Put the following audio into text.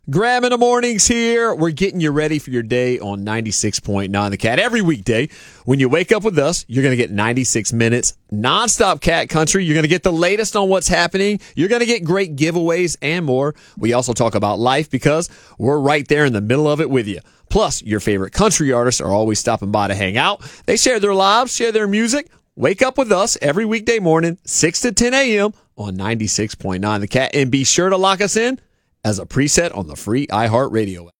Graham in the mornings here. We're getting you ready for your day on 96.9 The Cat. Every weekday, when you wake up with us, you're going to get 96 minutes nonstop cat country. You're going to get the latest on what's happening. You're going to get great giveaways and more. We also talk about life because we're right there in the middle of it with you. Plus, your favorite country artists are always stopping by to hang out. They share their lives, share their music. Wake up with us every weekday morning, 6 to 10 a.m. on 96.9 The Cat. And be sure to lock us in as a preset on the free iHeartRadio app.